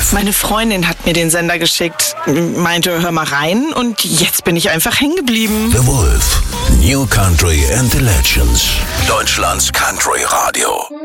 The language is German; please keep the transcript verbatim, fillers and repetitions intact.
Wolf. Meine Freundin hat mir den Sender geschickt, meinte, hör mal rein und jetzt bin ich einfach hängen geblieben. The Wolf, New Country and the Legends. Deutschlands Country Radio.